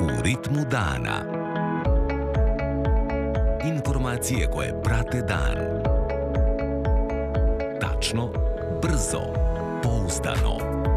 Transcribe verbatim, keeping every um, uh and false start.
U ritmu dana. Informacije koje prate dan. Tačno, brzo, pouzdano.